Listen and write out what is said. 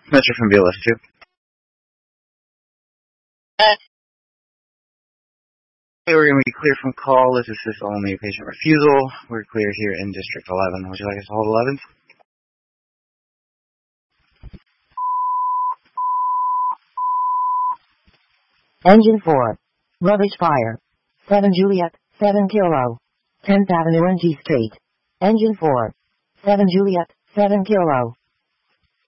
Metro from BLS 2. We're going to be clear from call. Let's assist only patient refusal. We're clear here in District 11. Would you like us to hold 11th? Engine 4. Rubbish fire. 7 Juliet, 7 Kilo. 10th Avenue NG Street. Engine 4. 7 Juliet, 7 Kilo.